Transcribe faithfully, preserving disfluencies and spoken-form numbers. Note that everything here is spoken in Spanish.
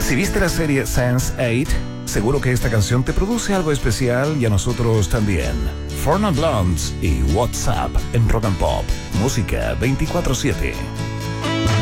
Si viste la serie sense eight, seguro que esta canción te produce algo especial y a nosotros también. Four Non Blondes y WhatsApp en Rock and Pop. Música veinticuatro siete.